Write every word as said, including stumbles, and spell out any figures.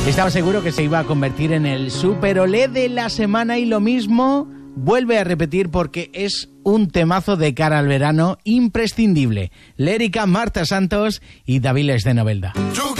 Estaba seguro que se iba a convertir en el super olé de la semana y lo mismo vuelve a repetir porque es un temazo de cara al verano imprescindible. Lérica, Marta Santos y Daviles de Novelda.